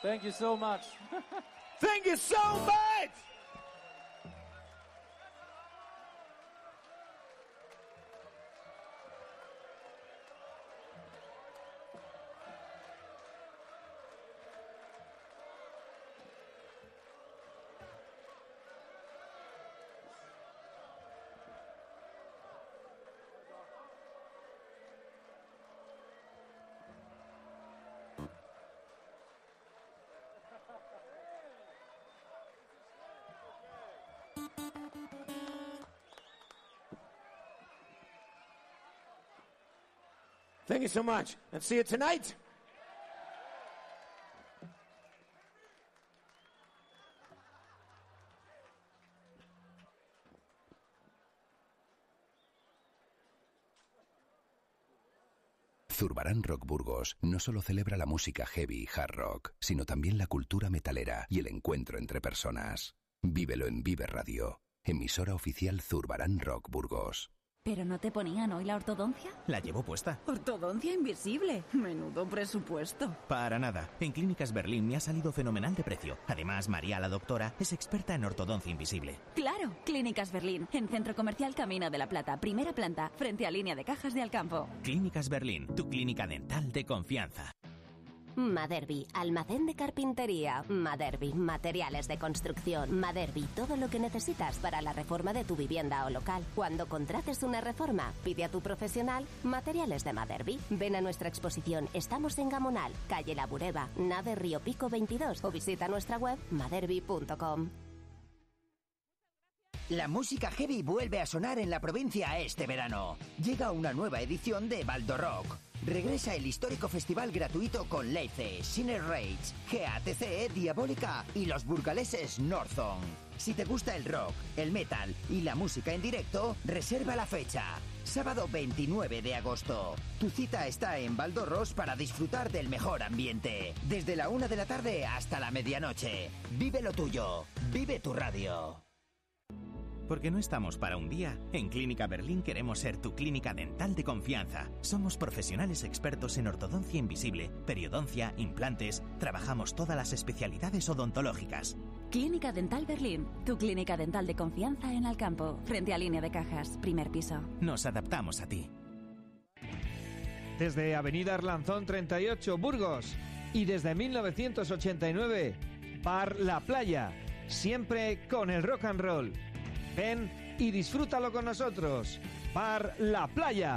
Thank you so much. Thank you so much! Thank you so much, and see you tonight. Zurbarán Rock Burgos no solo celebra la música heavy y hard rock, sino también la cultura metalera y el encuentro entre personas. Vívelo en Vive Radio, emisora oficial Zurbarán Rock Burgos. ¿Pero no te ponían hoy la ortodoncia? La llevo puesta. Ortodoncia invisible. Menudo presupuesto. Para nada. En Clínicas Berlín me ha salido fenomenal de precio. Además, María, la doctora, es experta en ortodoncia invisible. Claro. Clínicas Berlín, en Centro Comercial Camino de la Plata, primera planta, frente a Línea de Cajas de Alcampo. Clínicas Berlín, tu clínica dental de confianza. Maderbi, almacén de carpintería. Maderbi, materiales de construcción. Maderbi, todo lo que necesitas para la reforma de tu vivienda o local. Cuando contrates una reforma, pide a tu profesional Materiales de Maderbi. Ven a nuestra exposición. Estamos en Gamonal, calle La Bureba, Nave Río Pico 22 o visita nuestra web maderbi.com. La música heavy vuelve a sonar en la provincia este verano. Llega una nueva edición de Baldo Rock. Regresa el histórico festival gratuito con Leice, Sinner Rage, GATC, Diabólica y los burgaleses Northon. Si te gusta el rock, el metal y la música en directo, reserva la fecha. Sábado 29 de agosto. Tu cita está en Valdorros para disfrutar del mejor ambiente. Desde la 1 de la tarde hasta la medianoche. Vive lo tuyo. Vive tu radio. Porque no estamos para un día. En Clínica Berlín queremos ser tu clínica dental de confianza. Somos profesionales expertos en ortodoncia invisible, periodoncia, implantes. Trabajamos todas las especialidades odontológicas. Clínica Dental Berlín, tu clínica dental de confianza en Alcampo, frente a Línea de Cajas, primer piso. Nos adaptamos a ti. Desde Avenida Arlanzón 38, Burgos. Y desde 1989, Bar La Playa. Siempre con el rock and roll. Ven y disfrútalo con nosotros. Bar La Playa.